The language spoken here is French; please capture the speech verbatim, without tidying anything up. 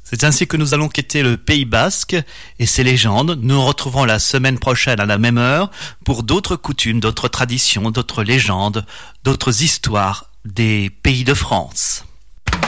C'est ainsi que nous allons quitter le Pays Basque et ses légendes. Nous nous retrouverons la semaine prochaine à la même heure pour d'autres coutumes, d'autres traditions, d'autres légendes, d'autres histoires des pays de France.